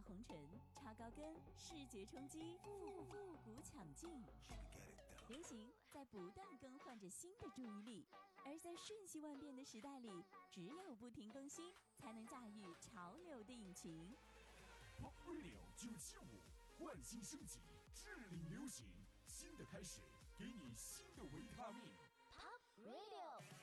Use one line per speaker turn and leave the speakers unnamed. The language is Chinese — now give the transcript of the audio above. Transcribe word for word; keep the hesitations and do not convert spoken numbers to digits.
红尘，超高跟，视觉冲击，复复古抢镜。流行在不断更换着新的注意力，而在瞬息万变的时代里，只有不停更新，才能驾驭潮流的引擎。
Pop Radio 九七五，换新升级，致力流行，新的开始，给你新的维他命。
Pop Radio。